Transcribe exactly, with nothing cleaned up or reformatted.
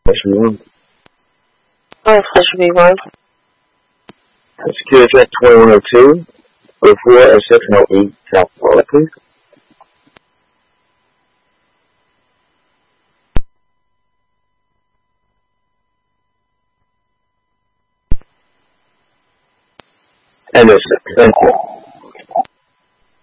Station one. Oh, Station B one. Security address twenty-one oh two, oh four oh six oh eight South Florida, please. And it's, thank you.